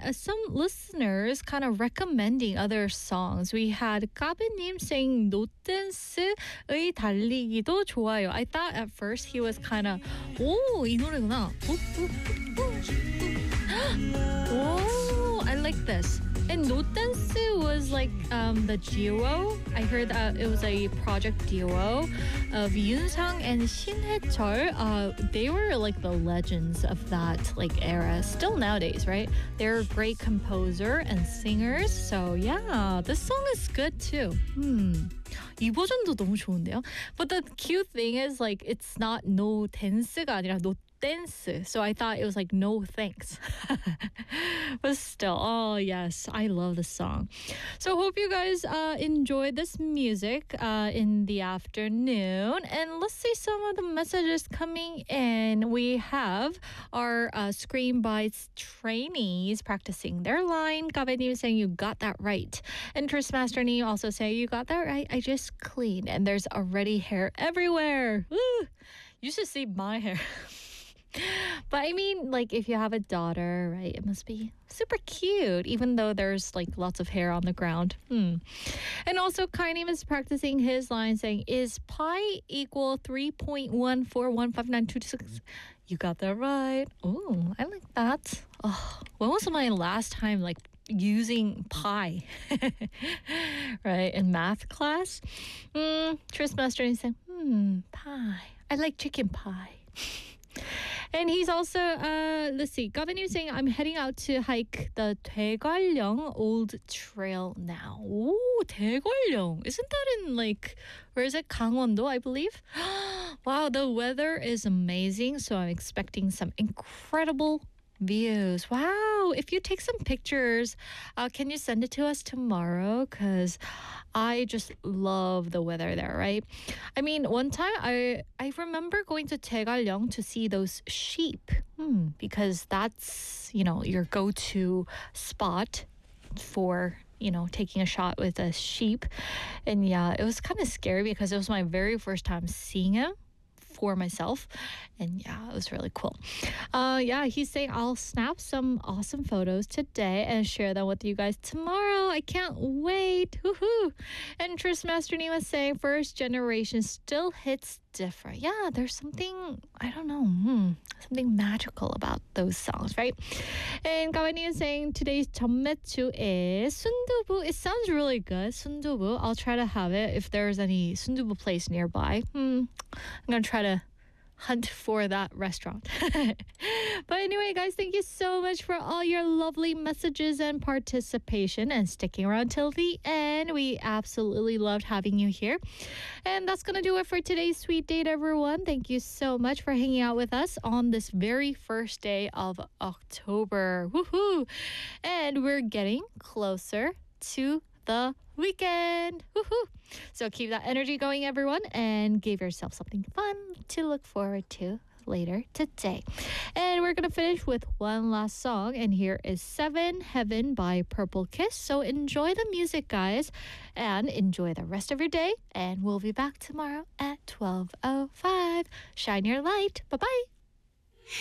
some listeners kind of recommending other songs. We had 까베님 saying 노댄스의 달리기도 좋아요. I thought at first he was kind of 이 노래구나. I like this. And 노댄스 was like the duo. I heard that it was a project duo of Yoonsang and 신해철. They were like the legends of that like era. Still nowadays, right? They're a great composer and singers. So yeah, this song is good too. 이 버전도 너무 좋은데요? But the cute thing is like it's not no dance가 아니라 no dance. So I thought it was like no thanks. But still, oh yes, I love this song. So hope you guys enjoyed this music in the afternoon. And let's see some of the messages coming in. We have our Scream Bites trainees practicing their line. Gabe님 saying you got that right. And Chris Masterny also saying you got that right. I just cleaned and there's already hair everywhere. Woo! You should see my hair. But I mean, like, if you have a daughter, right, it must be super cute, even though there's, like, lots of hair on the ground. And also, Kainim is practicing his line saying, is pi equal 3.1415926? You got that right. Oh, I like that. Oh, when was my last time, like, using pi, right, in math class? Tris Master is saying, pie. I like chicken pie. And he's also, let's see, Gavin is saying, I'm heading out to hike the 대관령 Old Trail now. Ooh, 대관령. Isn't that in like, where is it? Gangwon-do, I believe. Wow, the weather is amazing. So I'm expecting some incredible views. Wow, if you take some pictures, can you send it to us tomorrow? Because I just love the weather there, right? I mean, one time I remember going to Taegalyeong to see those sheep, because that's, you know, your go-to spot for, you know, taking a shot with a sheep. And yeah, it was kind of scary because it was my very first time seeing him for myself, and yeah, it was really cool. Yeah, he's saying I'll snap some awesome photos today and share them with you guys tomorrow. I can't wait. Woohoo! And Tris Masterny was saying first generation still hits different. Yeah, there's something, I don't know, something magical about those songs, right? And Gawani is saying today's 전매추 is 순두부. It sounds really good, 순두부. I'll try to have it if there's any 순두부 place nearby. I'm gonna try to hunt for that restaurant. But anyway, guys, thank you so much for all your lovely messages and participation and sticking around till the end. We absolutely loved having you here. And that's going to do it for today's Sweet Date, everyone. Thank you so much for hanging out with us on this very first day of October. Woohoo! And we're getting closer to the weekend. Woohoo! So keep that energy going, everyone, and give yourself something fun to look forward to later today. And we're going to finish with one last song, and here is Seven Heaven by Purple Kiss. So enjoy the music, guys, and enjoy the rest of your day, and we'll be back tomorrow at 12:05. Shine your light. Bye-bye.